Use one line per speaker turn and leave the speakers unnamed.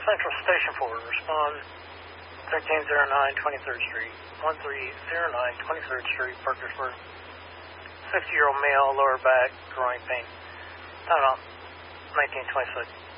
Central Station Forward, respond 1309 23rd Street, 1309 23rd Street, Parkersburg. 60-year-old male, lower back, groin pain. Time out, 1926.